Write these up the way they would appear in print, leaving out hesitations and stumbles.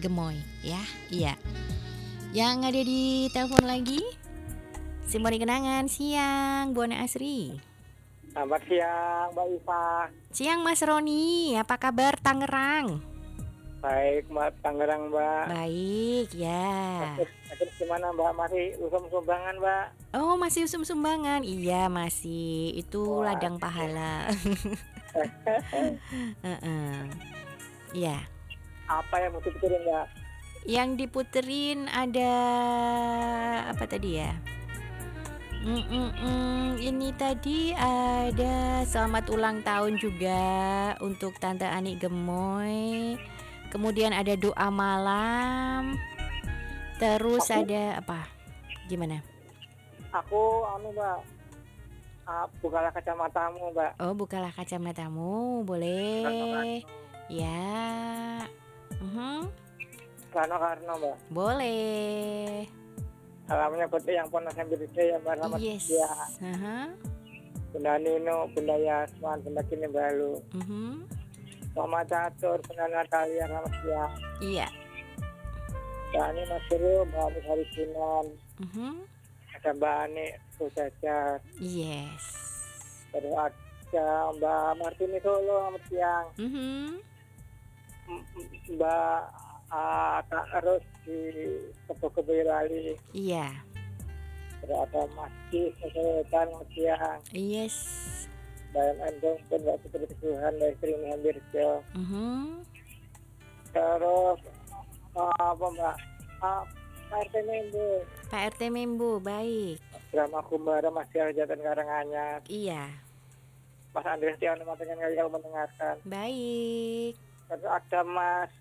gemoy ya. Iya. Yang ada di telepon lagi Simoni Kenangan siang Bu Ana Asri. Selamat siang, Mbak Iva. Siang Mas Roni, apa kabar Tangerang? Baik, Mbak Tangerang, Mbak. Baik ya. Terus gimana, Mbak? Masih usum sumbangan, Mbak? Oh masih usum sumbangan. Iya masih. Itu Wah, ladang pahala. Iya. apa yang mau dipikirin, Mbak? Yang diputerin ada apa tadi ya? Ini tadi ada selamat ulang tahun juga untuk Tante Ani Gemoy. Kemudian ada doa malam. Terus ada apa? Gimana? Aku, Mbak. Bukalah kacamatamu, Mbak. Oh, bukalah kacamatamu, boleh. Ya. Karno, Mbak. Boleh. Salamnya buat yang pernah sambil ya, Mbak. Selamat siang. Bunda Nino, Bunda Yasman, Bunda Kini Balu. Mama Catur, Bunda Natalia, selamat siang. Iya. Mbak Mas Guru, Mbak Amis Hari Sinan. Ada Mbak Ani, Bu Jajar. Yes. Terus ada Mbak Martini Solo, selamat siang. Mbak Kak Ros di Kebo Rali. Iya. Terus ada Mas Kis, selamat siang. Yes. Mbak Endong, Mbak Putri Tuhan, Mbak Istri Hambirjo. Terus apa Mbak? Pak RT Membu. Pak RT Membu, baik. Drama Kumbara Masih Jatan Karanganyar. Iya. Mas Andreas Tiano Matengan kali kalau mendengarkan. Baik. Terus ada Mas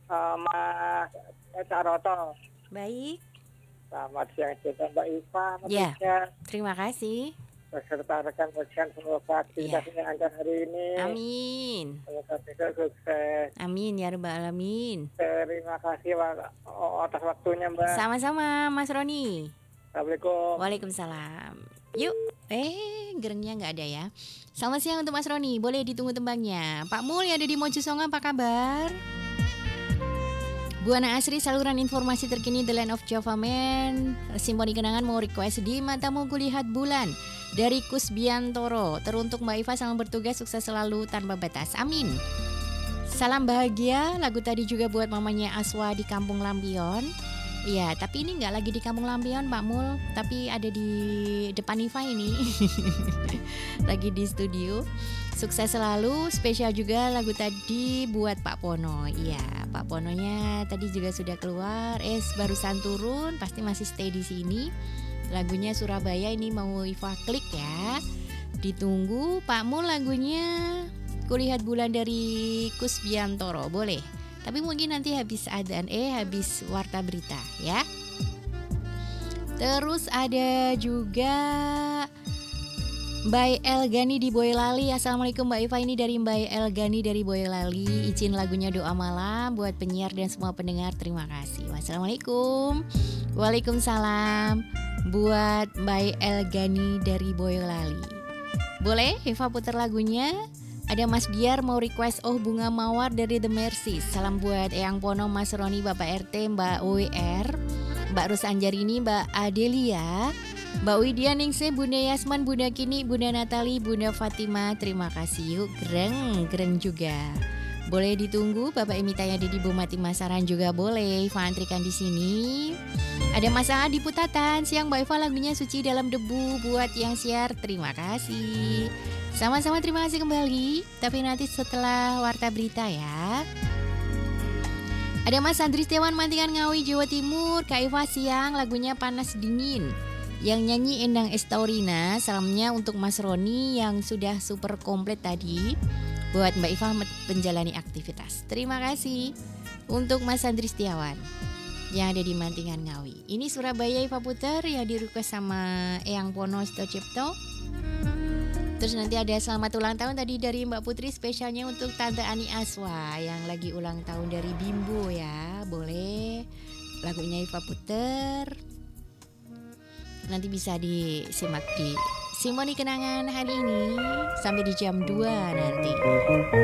Caroto. Baik. Selamat siang juga Mbak Iva. Ya. Terima kasih. Beserta rekan-rekan semoga aktivitasnya lancar hari ini. Amin. Semoga besok sukses. Amin ya rabbal alamin. Terima kasih atas waktunya Mbak. Sama-sama Mas Roni. Assalamualaikum. Waalaikumsalam. Yuk. Gerennya nggak ada ya. Selamat siang untuk Mas Roni. Boleh ditunggu tembangnya. Pak Mul yang ada di Mojosongo apa kabar? Bu Ana Asri, saluran informasi terkini The Land of Java Man. Simoni Kenangan mau request di Matamu Kulihat Bulan dari Kusbiantoro. Teruntuk Mbak Iva, selamat bertugas, sukses selalu tanpa batas. Amin. Salam bahagia. Lagu tadi juga buat mamanya Aswa di Kampung Lampion. Iya, tapi ini nggak lagi di Kampung Lampion Pak Mul, tapi ada di depan Iva ini. Lagi di studio. Sukses selalu. Spesial juga lagu tadi buat Pak Pono. Iya, Pak Pononya tadi juga sudah keluar. Barusan turun, pasti masih stay di sini. Lagunya Surabaya ini mau Iva klik ya. Ditunggu Pak Mul lagunya Kulihat Bulan dari Kusbiantoro. Boleh. Tapi mungkin nanti habis adzan habis warta berita ya. Terus ada juga Mbak Elgani di Boyolali. Assalamualaikum Mbak Iva, ini dari Mbak Elgani dari Boyolali. Izin lagunya doa malam buat penyiar dan semua pendengar. Terima kasih. Wassalamualaikum. Waalaikumsalam. Buat Mbak Elgani dari Boyolali. Boleh Iva putar lagunya? Ada Mas Diar mau request Oh Bunga Mawar dari The Mercy. Salam buat Eyang Pono, Mas Roni, Bapak RT, Mbak WR, Mbak Rus Anjarini, Mbak Adelia, Mbak Widya Ningsih, Bunda Yasman, Bunda Kini, Bunda Natali, Bunda Fatima. Terima kasih. Yuk gereng juga. Boleh ditunggu Bapak Emitanya Didi Bumati Masaran juga boleh. Iva antrikan di sini. Ada Mas Adi Putatan. Siang Mbak Iva, lagunya Suci Dalam Debu buat yang share. Terima kasih. Sama-sama terima kasih kembali. Tapi nanti setelah warta berita ya. Ada Mas Andri Setiawan Mantingan Ngawi Jawa Timur. Kak Iva siang lagunya Panas Dingin. Yang nyanyi Endang Estaurina. Salamnya untuk Mas Roni yang sudah super komplit tadi. Buat Mbak Iva menjalani aktivitas. Terima kasih untuk Mas Andri Setiawan yang ada di Mantingan Ngawi. Ini Surabaya Iva puter yang di-request sama Eyang Pono Cipto. Terus nanti ada selamat ulang tahun tadi dari Mbak Putri, spesialnya untuk Tante Ani Aswa yang lagi ulang tahun dari Bimbo ya. Boleh lagunya Iva puter. Nanti bisa disimak di Simoni Kenangan hari ini sampai di jam 2 nanti.